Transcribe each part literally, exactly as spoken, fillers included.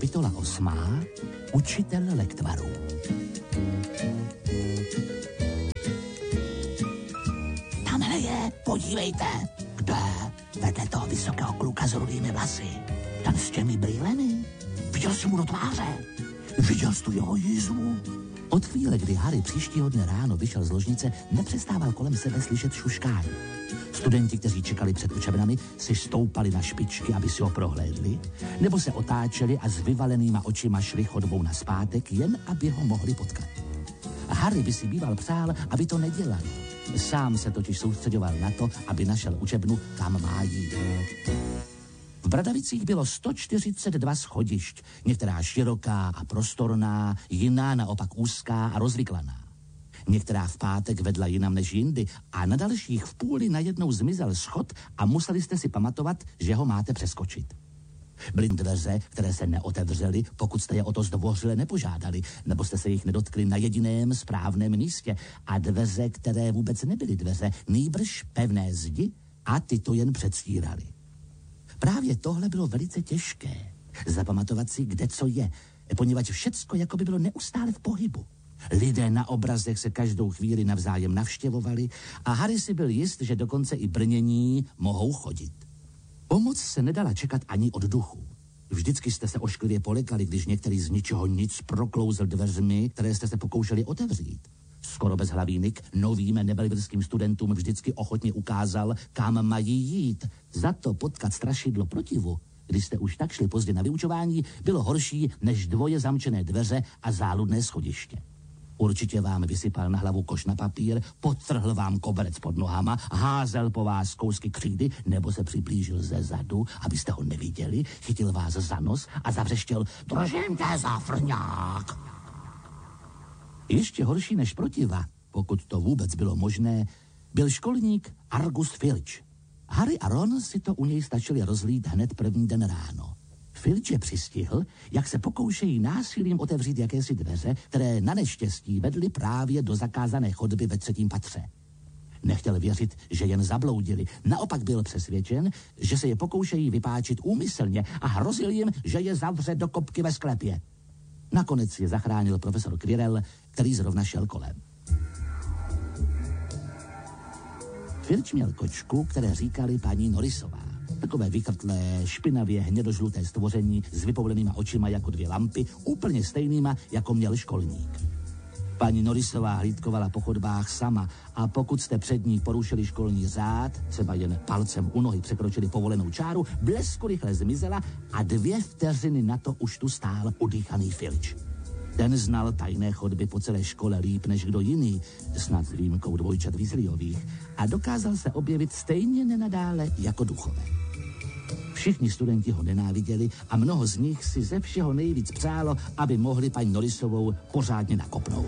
Kapitola osmá. Učitel lektvarů. Tamhle je, podívejte. Kde? Vedle toho vysokého kluka s rudými vlasy. Ten s těmi brýlemi. Viděl jsi mu do tváře. Viděl jsi tu jeho jízvu. Od chvíle, kdy Harry příštího dne ráno vyšel z ložnice, nepřestával kolem sebe slyšet šuškání. Studenti, kteří čekali před učebnami, si stoupali na špičky, aby si ho prohlédli, nebo se otáčeli a s vyvalenýma očima šli chodbou nazpátek, jen aby ho mohli potkat. Harry by si býval přál, aby to nedělali. Sám se totiž soustředoval na to, aby našel učebnu, kam má jít. V Bradavicích bylo sto čtyřicet dva schodišť, některá široká a prostorná, jiná naopak úzká a rozvyklaná. Některá v pátek vedla jinam než jindy a na dalších v půli najednou zmizel schod a museli jste si pamatovat, že ho máte přeskočit. Byly dveře, které se neotevřely, pokud jste je o to zdvořile nepožádali, nebo jste se jich nedotkli na jediném správném místě, a dveře, které vůbec nebyly dveře, nýbrž pevné zdi, a ty to jen předstírali. Právě tohle bylo velice těžké, zapamatovat si, kde co je, poněvadž všecko jako by bylo neustále v pohybu. Lidé na obrazech se každou chvíli navzájem navštěvovali a Harry si byl jist, že dokonce i brnění mohou chodit. Pomoc se nedala čekat ani od duchů. Vždycky jste se ošklivě polekali, když některý z ničeho nic proklouzl dveřmi, které jste se pokoušeli otevřít. Skoro bez hlavý Nick novým nebelvírským studentům vždycky ochotně ukázal, kam mají jít. Za to potkat strašidlo protivu, když jste už tak šli pozdě na vyučování, bylo horší než dvoje zamčené dveře a záludné schodiště. Určitě vám vysypal na hlavu koš na papír, podtrhl vám koberec pod nohama, házel po vás kousky křídy, nebo se přiblížil ze zadu, abyste ho neviděli, chytil vás za nos a zavřeštěl: držím tě za frňák. Ještě horší než protiva, pokud to vůbec bylo možné, byl školník Argus Filch. Harry a Ron si to u něj stačili rozlít hned první den ráno. Filch je přistihl, jak se pokoušejí násilím otevřít jakési dveře, které na neštěstí vedly právě do zakázané chodby ve třetím patře. Nechtěl věřit, že jen zabloudili, naopak byl přesvědčen, že se je pokoušejí vypáčit úmyslně a hrozil jim, že je zavře do kopky ve sklepě. Nakonec je zachránil profesor Quirrell, který zrovna šel kolem. Filch měl kočku, které říkali paní Norrisová. Takové vychrtlé, špinavě hnědožluté stvoření s vypoulenýma očima jako dvě lampy, úplně stejnýma, jako měl školník. Paní Norrisová hlídkovala po chodbách sama a pokud jste před ní porušili školní řád, třeba jen palcem u nohy překročili povolenou čáru, blesku rychle zmizela a dvě vteřiny na to už tu stál udýchaný Filch. Ten znal tajné chodby po celé škole líp než kdo jiný, snad s výjimkou dvojčat Weasleyových, a dokázal se objevit stejně nenadále jako duchové. Všichni studenti ho nenáviděli a mnoho z nich si ze všeho nejvíc přálo, aby mohli paní Norrisovou pořádně nakopnout.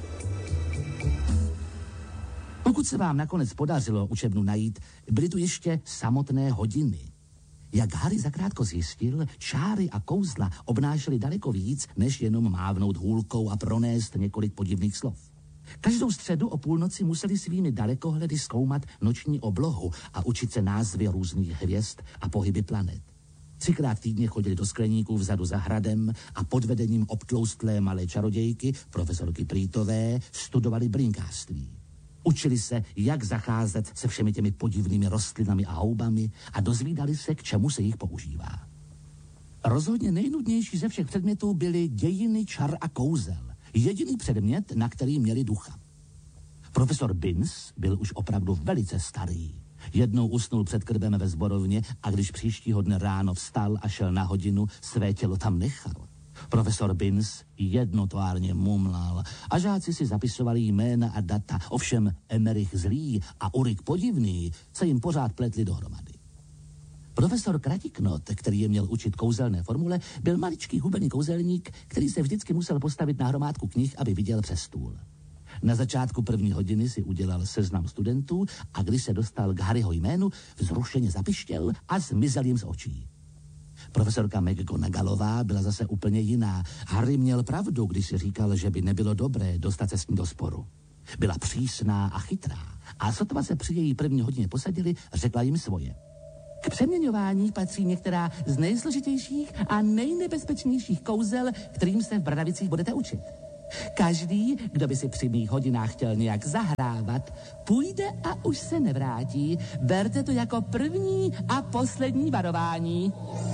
Pokud se vám nakonec podařilo učebnu najít, byly tu ještě samotné hodiny. Jak Harry zakrátko zjistil, čáry a kouzla obnášely daleko víc, než jenom mávnout hůlkou a pronést několik podivných slov. Každou středu o půlnoci museli svými dalekohledy zkoumat noční oblohu a učit se názvy různých hvězd a pohyby planet. Třikrát týdně chodili do skleníků vzadu za hradem a pod vedením obtloustlé malé čarodějky, profesorky Prýtové, studovali blinkářství. Učili se, jak zacházet se všemi těmi podivnými rostlinami a houbami a dozvídali se, k čemu se jich používá. Rozhodně nejnudnější ze všech předmětů byly dějiny čar a kouzel. Jediný předmět, na který měli ducha. Profesor Binns byl už opravdu velice starý. Jednou usnul před krbem ve sborovně a když příštího dne ráno vstal a šel na hodinu, své tělo tam nechal. Profesor Binns jednotvárně mumlal a žáci si zapisovali jména a data, ovšem Emerich zlý a Urik podivný se jim pořád pletli dohromady. Profesor Kratiknot, který je měl učit kouzelné formule, byl maličký hubený kouzelník, který se vždycky musel postavit na hromádku knih, aby viděl přes stůl. Na začátku první hodiny si udělal seznam studentů a když se dostal k Harryho jménu, vzrušeně zapištěl a zmizel jim z očí. Profesorka McGonagallová byla zase úplně jiná. Harry měl pravdu, když si říkal, že by nebylo dobré dostat se s ní do sporu. Byla přísná a chytrá a sotva se při její první hodině posadili, řekla jim svoje. K přeměňování patří některá z nejsložitějších a nejnebezpečnějších kouzel, kterým se v Bradavicích budete učit. Každý, kdo by si při mých hodinách chtěl nějak zahrávat, půjde a už se nevrátí. Berte to jako první a poslední varování.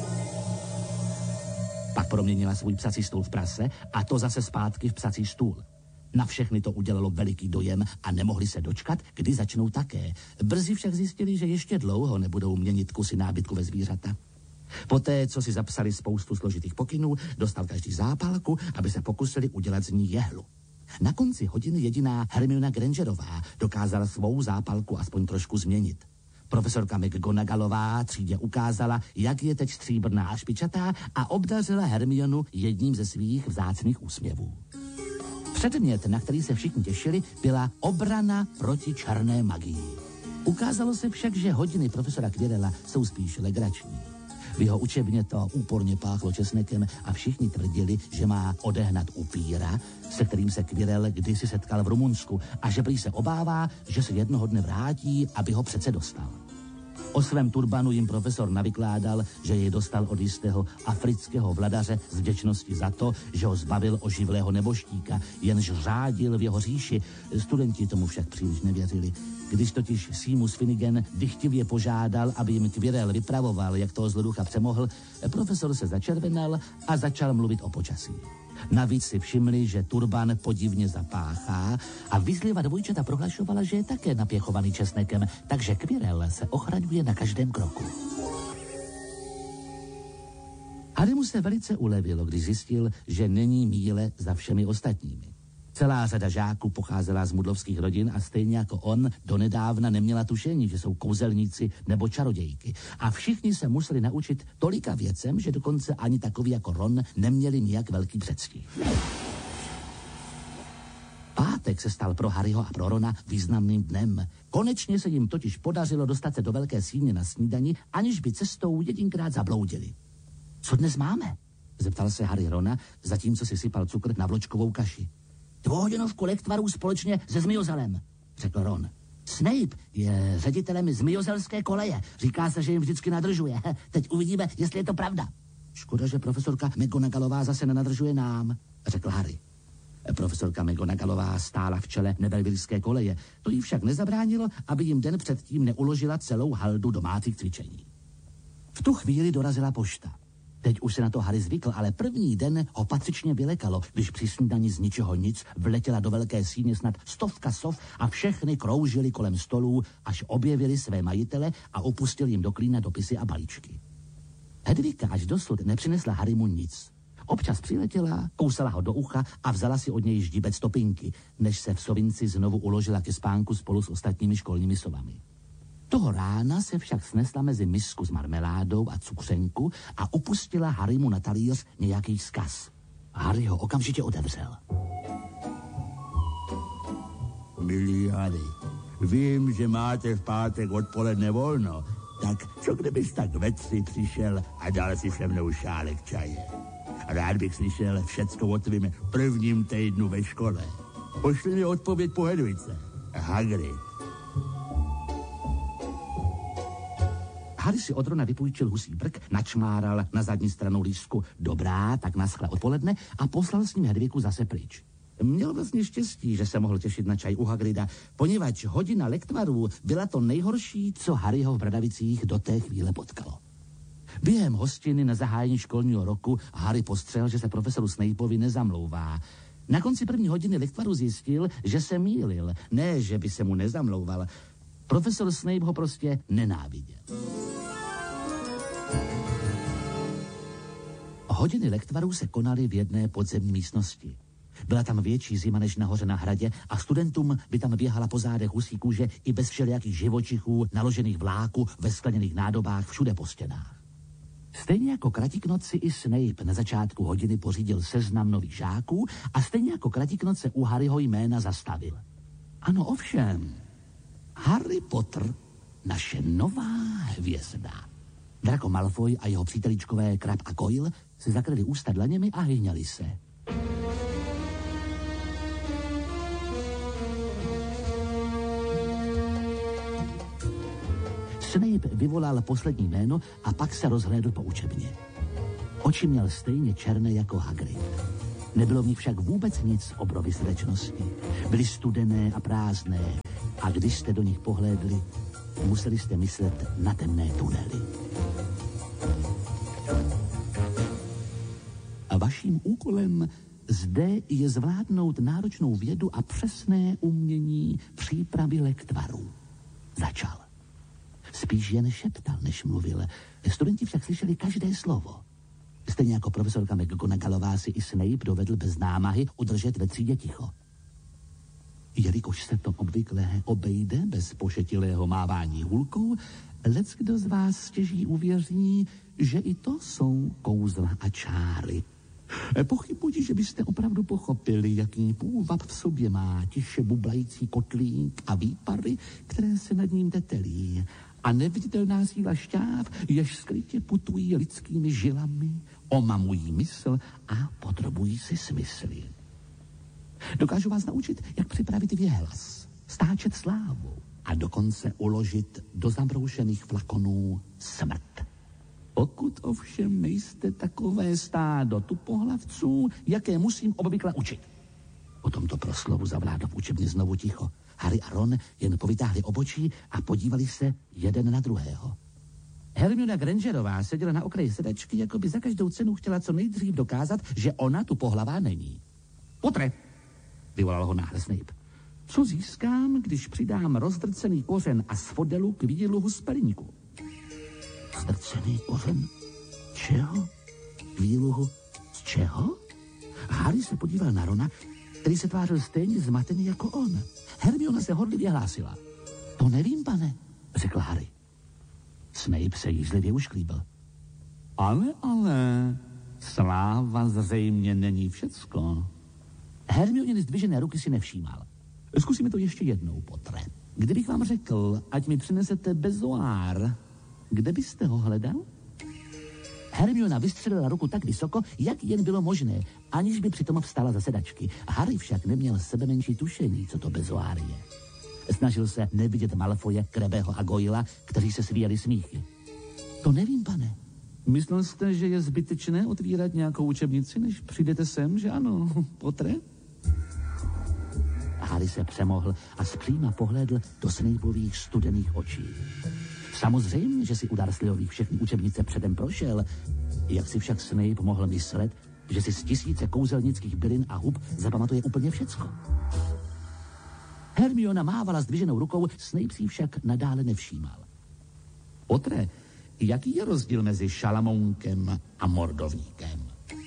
Pak proměnila svůj psací stůl v prase a to zase zpátky v psací stůl. Na všechny to udělalo veliký dojem a nemohli se dočkat, kdy začnou také. Brzy však zjistili, že ještě dlouho nebudou měnit kusy nábytku ve zvířata. Poté, co si zapsali spoustu složitých pokynů, dostal každý zápalku, aby se pokusili udělat z ní jehlu. Na konci hodiny jediná Hermiona Grangerová dokázala svou zápalku aspoň trošku změnit. Profesorka McGonagallová třídě ukázala, jak je teď stříbrná a špičatá a obdařila Hermionu jedním ze svých vzácných úsměvů. Předmět, na který se všichni těšili, byla obrana proti černé magii. Ukázalo se však, že hodiny profesora Quirrella jsou spíš legrační. V jeho učebně to úporně páchlo česnekem a všichni tvrdili, že má odehnat upíra, se kterým se Quirrell kdysi setkal v Rumunsku a že prý se obává, že se jednoho dne vrátí, aby ho přece dostal. O svém turbanu jim profesor navykládal, že jej dostal od jistého afrického vladaře z vděčnosti za to, že ho zbavil oživlého neboštíka, jenž řádil v jeho říši. Studenti tomu však příliš nevěřili. Když totiž Seamus Finnegan dychtivě požádal, aby jim Quirrell vypravoval, jak toho zloducha přemohl, profesor se začervenal a začal mluvit o počasí. Navíc si všimli, že turban podivně zapáchá a výzliva dvojčata prohlašovala, že je také napěchovaný česnekem, takže Quirrell se ochraňuje na každém kroku. Harrymu se velice ulevilo, když zjistil, že není míle za všemi ostatními. Celá řada žáků pocházela z mudlovských rodin a stejně jako on donedávna neměla tušení, že jsou kouzelníci nebo čarodějky. A všichni se museli naučit tolika věcem, že dokonce ani takový jako Ron neměli nijak velký předstih. Pátek se stal pro Harryho a pro Rona významným dnem. Konečně se jim totiž podařilo dostat se do velké síně na snídani, aniž by cestou jedinkrát zabloudili. Co dnes máme? Zeptal se Harry Rona, zatímco si sypal cukr na vločkovou kaši. Dvouhodinovku lektvarů společně se Zmiozelem, řekl Ron. Snape je ředitelem Zmiozelské koleje. Říká se, že jim vždycky nadržuje. Teď uvidíme, jestli je to pravda. Škoda, že profesorka McGonagallová zase nenadržuje nám, řekl Harry. Profesorka McGonagallová stála v čele Nevervilleské koleje. To jí však nezabránilo, aby jim den předtím neuložila celou haldu domácích cvičení. V tu chvíli dorazila pošta. Teď už se na to Harry zvykl, ale první den ho patřičně vylekalo, když při snídani z ničeho nic vletěla do velké síně snad stovka sov a všechny kroužily kolem stolů, až objevili své majitele a opustili jim do klína dopisy a balíčky. Hedvika až dosud nepřinesla Harrymu nic. Občas přiletěla, kousala ho do ucha a vzala si od něj ždíbec topinky, než se v sovinci znovu uložila ke spánku spolu s ostatními školními sovami. Toho rána se však snesla mezi misku s marmeládou a cukřenku a upustila Harrymu na talíř nějaký vzkaz. Harry ho okamžitě otevřel. Milý Harry, vím, že máte v pátek odpoledne volno, tak co kdybys tak ve tři přišel a dal si se mnou šálek čaje. Rád bych slyšel všecko o tvým prvním týdnu ve škole. Pošli mi odpověď po Hedvice. Hagrid. Harry si od Rona vypůjčil husí brk, načmáral na zadní stranu lístku dobrá, tak naschle odpoledne a poslal s ním Hedviku zase pryč. Měl vlastně štěstí, že se mohl těšit na čaj u Hagrida, poněvadž hodina lektvarů byla to nejhorší, co Harryho v Bradavicích do té chvíle potkalo. Během hostiny na zahájení školního roku Harry postřehl, že se profesoru Snapeovi nezamlouvá. Na konci první hodiny lektvaru zjistil, že se mýlil, ne, že by se mu nezamlouval. Profesor Snape ho prostě nenáviděl. Hodiny lektvarů se konaly v jedné podzemní místnosti. Byla tam větší zima než nahoře na hradě a studentům by tam běhala po zádech husí kůže i bez všelijakých živočichů, naložených vláku ve skleněných nádobách všude po stěnách. Stejně jako Kratiknoci i Snape na začátku hodiny pořídil seznam nových žáků a stejně jako Kratiknoce u Harryho jména zastavil. Ano, ovšem, Harry Potter, naše nová hvězda. Draco Malfoy a jeho přítelíčkové Crabbe a Goyle si zakryli ústa dlaněmi a hyňali se. Snape vyvolal poslední jméno a pak se rozhlédl po učebně. Oči měl stejně černé jako Hagrid. Nebylo v nich však vůbec nic o brovi srdečnosti. Byly studené a prázdné a když jste do nich pohlédli, museli jste myslet na temné tunely. A vaším úkolem zde je zvládnout náročnou vědu a přesné umění přípravy lektvarů. Začal. Spíš jen šeptal, než mluvil. Studenti však slyšeli každé slovo. Stejně jako profesorka McGonagallová si i Snape dovedl bez námahy udržet ve třídě ticho. Jelikož se to obvykle obejde bez pošetilého mávání hůlkou, leckdo z vás stěží uvěří, že i to jsou kouzla a čáry. Pochybuji, že byste opravdu pochopili, jaký půvab v sobě má tiše bublající kotlík a výpary, které se nad ním tetelí. A neviditelná síla šťáv, jež skrytě putují lidskými žilami, omamují mysl a podrobují si smysly. Dokážu vás naučit, jak připravit věhlas, stáčet slávu a dokonce uložit do zabroušených flakonů smrt. Pokud ovšem nejste takové stádo tupohlavců, jaké musím obvykle učit. Po tomto proslovu zavládlo v učebně znovu ticho. Harry a Ron jen povytáhli obočí a podívali se jeden na druhého. Hermiona Grangerová seděla na okraji sedačky, jako by za každou cenu chtěla co nejdřív dokázat, že ona tu pohlavá není. Potre, vyvolal ho náhle Snape. Co získám, když přidám rozdrcený kořen a sfodelu k výluhu z pelníku? Rozdrcený kořen? Čeho? K výluhu z čeho? Harry se podíval na Rona, který se tvářil stejně zmatený jako on. Hermiona se horlivě hlásila. To nevím, pane, řekl Harry. Snape se jízlivě ušklíbil. Ale, ale, sláva zřejmě není všecko. Hermione zdvižené ruky si nevšímal. Zkusíme to ještě jednou, Potre. Kdybych vám řekl, ať mi přinesete bezoár, kde byste ho hledal? Hermiona vystřelila ruku tak vysoko, jak jen bylo možné, aniž by přitom vstala ze sedačky. Harry však neměl sebe menší tušení, co to bezoár je. Snažil se nevidět Malfoje, Krebeho a Goyla, kteří se svíjeli smíchy. To nevím, pane. Myslel jste, že je zbytečné otvírat nějakou učebnici, než přijdete sem, že ano, Potre? Harry se přemohl a zpříma pohlédl do Snapeových studených očí. Samozřejmě, že si u Dursleyových všechny učebnice předem prošel, jak si však Snape mohl myslet, že si z tisíce kouzelnických bylin a hub zapamatuje úplně všecko. Hermiona mávala zdviženou rukou, Snape si však nadále nevšímal. Potre, jaký je rozdíl mezi Šalamounkem a Mordovníkem?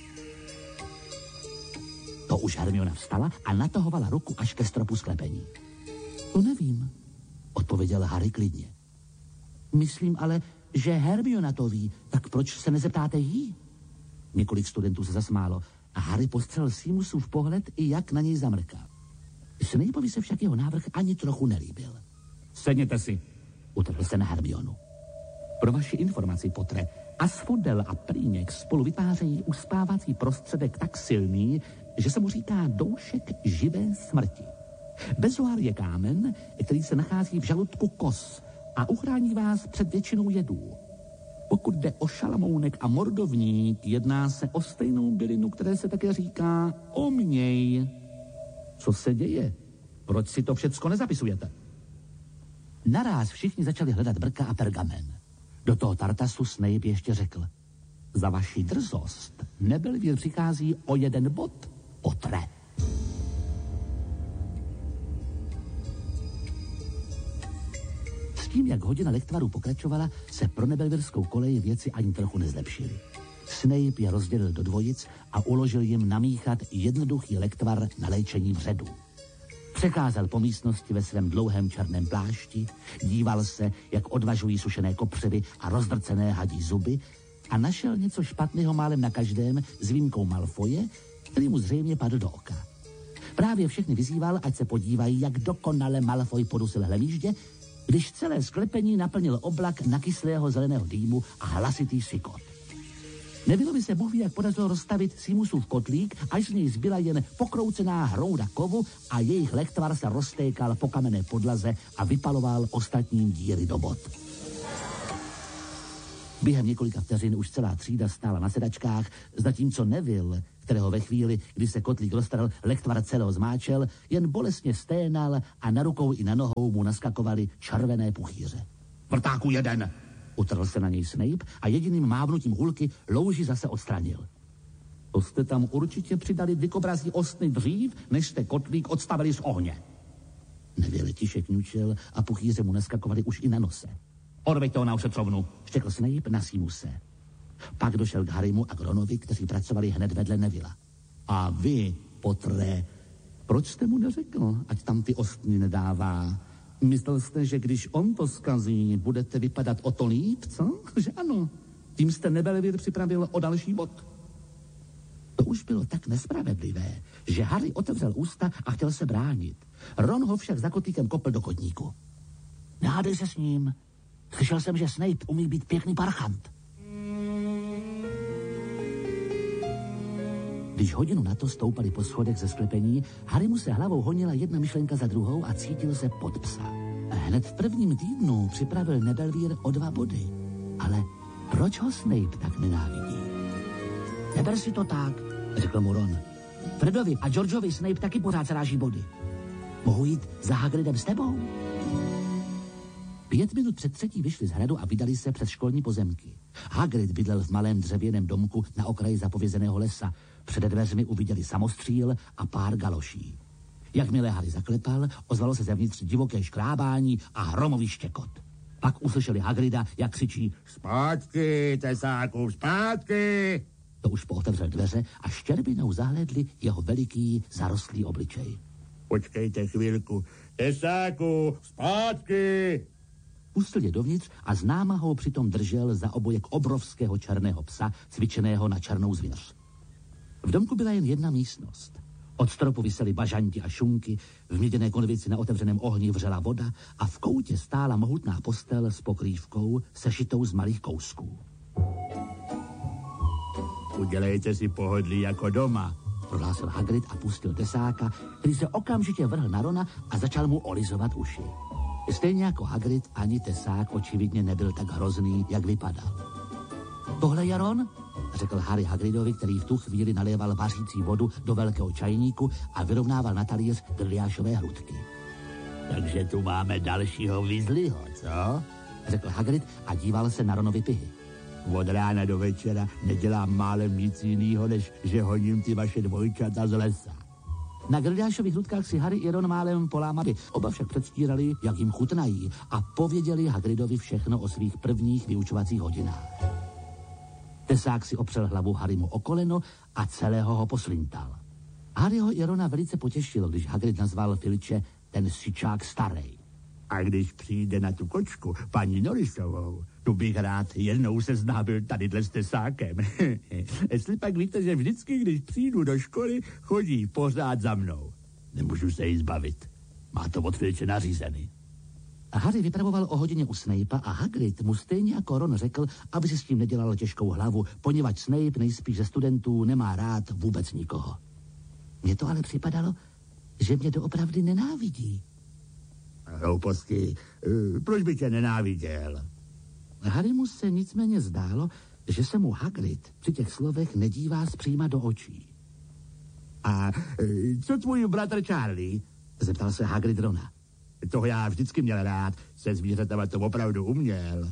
To už Hermiona vstala a natahovala ruku až ke stropu sklepení. To nevím, odpověděl Harry klidně. Myslím ale, že Hermiona to ví, tak proč se nezeptáte jí? Několik studentů se zasmálo a Harry postřel Seamusův pohled i jak na něj zamrká. Snapeovi se však jeho návrh ani trochu nelíbil. Sedněte si, utrhl se na Hermionu. Pro vaši informaci, Potre, Asphodel a Prýněk spolu vytvářejí uspávací prostředek tak silný, že se mu říká doušek živé smrti. Bezoár je kámen, který se nachází v žaludku kos a uchrání vás před většinou jedů. Pokud jde o Šalamounek a Mordovník, jedná se o stejnou bylinu, které se také říká omněj. Co se děje? Proč si to všecko nezapisujete? Naráz všichni začali hledat brka a pergamen. Do toho Tartasu Snape ještě řekl. Za vaši drzost Nebelvír přichází o jeden bod, Potre. S tím, jak hodina lektvaru pokračovala, se pro Nebelvírskou kolej věci ani trochu nezlepšily. Snape je rozdělil do dvojic a uložil jim namíchat jednoduchý lektvar na léčení vředu. Přecházel po místnosti ve svém dlouhém černém plášti, díval se, jak odvažují sušené kopřivy a rozdrcené hadí zuby a našel něco špatného málem na každém s výjimkou Malfoje, který mu zřejmě padl do oka. Právě všechny vyzýval, ať se podívají, jak dokonale Malfoy podusil hlemíždě, když celé sklepení naplnil oblak nakyslého zeleného dýmu a hlasitý sykot. Nebylo by se Bůh ví, jak podařilo rozstavit Seamusův kotlík, až z něj zbyla jen pokroucená hrouda kovu a jejich lektvar se roztékal po kamenné podlaze a vypaloval ostatním díry do bod. Během několika vteřin už celá třída stála na sedačkách, zatímco Neville, kterého ve chvíli, kdy se kotlík roztrhl, lektvar celého zmáčel, jen bolestně sténal a na rukou i na nohou mu naskakovaly červené puchýře. Vrtáku jeden! Utrhl se na něj Snape a jediným mávnutím hulky louži zase odstranil. To jste tam určitě přidali dikobrazí ostny dřív, než jste kotlík odstavili z ohně. Neville tiše kňučel a puchýře mu naskakovaly už i na nose. Odveďte ho na ošetřovnu, štěkl Snape na Seamuse. Pak došel k Harrymu a k Ronovi, kteří pracovali hned vedle Nevilla. A vy, Pottere, proč jste mu neřekl, ať tam ty ostny nedává? Myslel jste, že když on to zkazí, budete vypadat o to líp, co? Že ano, tím jste Nebelvír připravil o další bod. To už bylo tak nespravedlivé, že Harry otevřel ústa a chtěl se bránit. Ron ho však za kotlíkem kopl do kotníku. Nehádej se s ním. Slyšel jsem, že Snape umí být pěkný parchant. Když hodinu na to stoupali po schodech ze sklepení, Harry mu se hlavou honila jedna myšlenka za druhou a cítil se pod psa. Hned v prvním týdnu připravil Nebelvír o dva body. Ale proč ho Snape tak nenávidí? Neber si to tak, řekl mu Ron. Fredovi a Georgeovi Snape taky pořád sráží body. Mohu jít za Hagridem s tebou? Pět minut před třetí vyšli z hradu a vydali se přes školní pozemky. Hagrid bydlel v malém dřevěném domku na okraji zapovězeného lesa. Před dveřmi uviděli samostříl a pár galoší. Jakmile Harry zaklepal, ozvalo se zevnitř divoké škrábání a hromový štěkot. Pak uslyšeli Hagrida, jak křičí zpátky, tesáku, zpátky! To už pootevřel dveře a štěrbinou zahlédli jeho veliký, zarostlý obličej. Počkejte chvilku, tesáku, zpátky! Pustil je dovnitř a s námahou přitom držel za obojek obrovského černého psa, cvičeného na černou zvěř. V domku byla jen jedna místnost. Od stropu visely bažanti a šunky, v měděné konvici na otevřeném ohni vřela voda a v koutě stála mohutná postel s pokrývkou sešitou z malých kousků. Udělejte si pohodlí jako doma, prohlásil Hagrid a pustil tesáka, který se okamžitě vrhl na Rona a začal mu olizovat uši. Stejně jako Hagrid, ani tesák očividně nebyl tak hrozný, jak vypadal. Tohle je Ron? Řekl Harry Hagridovi, který v tu chvíli naléval vařící vodu do velkého čajníku a vyrovnával na talíř Grilliášové hrudky. Takže tu máme dalšího Weasleyho, co? Řekl Hagrid a díval se na Ronovi pihy. Od rána do večera nedělám málem nic jinýho, než že honím ty vaše dvojčata z lesa. Na Grilliášových hrudkách si Harry i Ron málem polámali, oba však předstírali, jak jim chutnají a pověděli Hagridovi všechno o svých prvních vyučovacích hodinách. Tesák si opřel hlavu Harrymu o koleno a celého ho poslintal. Harryho i Rona velice potěšilo, když Hagrid nazval Filče ten sičák starej. A když přijde na tu kočku, paní Norrisovou, tu bych rád jednou seznámil tadyhle s tesákem. Jestli pak víte, že vždycky, když přijdu do školy, chodí pořád za mnou. Nemůžu se jí zbavit. Má to od Filče nařízený. Harry vypravoval o hodině u Snape'a a Hagrid mu stejně jako Ron řekl, aby si s tím nedělal těžkou hlavu, poněvadž Snape nejspíš ze studentů nemá rád vůbec nikoho. Mně to ale připadalo, že mě doopravdy nenávidí. Hlouposti, proč by tě nenáviděl? Harrymu se nicméně zdálo, že se mu Hagrid při těch slovech nedívá zpříma do očí. A co tvůj bratr Charlie? Zeptal se Hagrid Rona. Toho já vždycky měl rád, se zvířatama to opravdu uměl.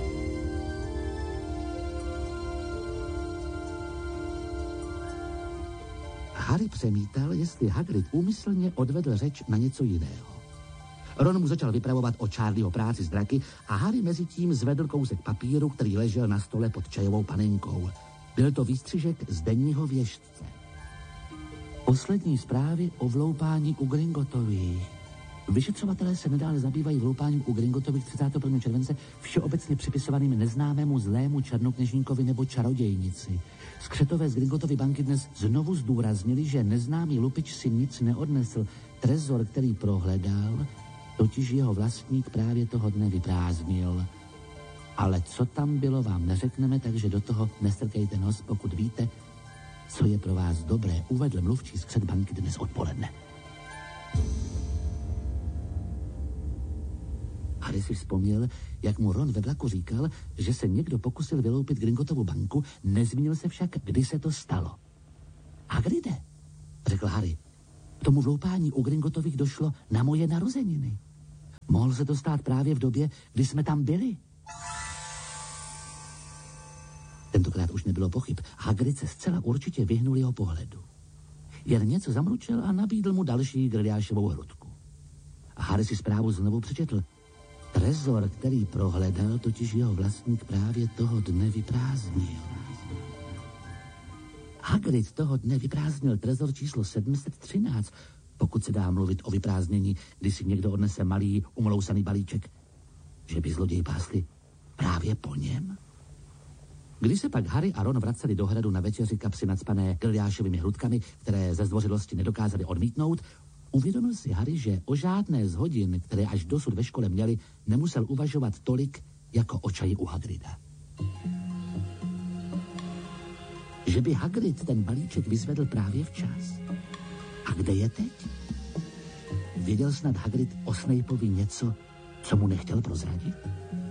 Harry přemítal, jestli Hagrid úmyslně odvedl řeč na něco jiného. Ron mu začal vypravovat o Charlieho práci s draky a Harry mezi tím zvedl kousek papíru, který ležel na stole pod čajovou panenkou. Byl to výstřižek z denního věštce. Poslední zprávy o vloupání u Gringottových. Vyšetřovatelé se nadále zabývají vloupáním u Gringottových třicátého prvního července všeobecně připisovaným neznámému zlému černokněžníkovi nebo čarodějnici. Skřetové z Gringottovy banky dnes znovu zdůraznili, že neznámý lupič si nic neodnesl. Trezor, který prohledal, totiž jeho vlastník právě toho dne vyprázdnil. Ale co tam bylo, vám neřekneme, takže do toho nestrkejte nos, pokud víte, co je pro vás dobré, uvedl mluvčí skřet banky dnes odpoledne. Harry si vzpomněl, jak mu Ron ve vlaku říkal, že se někdo pokusil vyloupit Gringottovu banku, nezmínil se však, kdy se to stalo. Hagride, řekl Harry, tomu vloupání u Gringottových došlo na moje narozeniny. Mohl se to stát právě v době, kdy jsme tam byli. Tentokrát už nebylo pochyb. Hagrid se zcela určitě vyhnul jeho pohledu. Jen něco zamručel a nabídl mu další Grilliášovou hrudku. A Harry si zprávu znovu přečetl. Trezor, který prohledal, totiž jeho vlastník právě toho dne vyprázdnil. Hagrid toho dne vyprázdnil trezor číslo sedm set třináct, pokud se dá mluvit o vyprázdnění, kdy si někdo odnese malý, umlousaný balíček. Že by zloději pásli právě po něm? Když se pak Harry a Ron vraceli do hradu na večeři kapsy nacpané Grilliášovými hrudkami, které ze zdvořilosti nedokázali odmítnout, uvědomil si Harry, že o žádné z hodin, které až dosud ve škole měli, nemusel uvažovat tolik, jako o čaji u Hagrida. Že by Hagrid ten balíček vyzvedl právě včas. A kde je teď? Věděl snad Hagrid o Snapeovi něco, co mu nechtěl prozradit?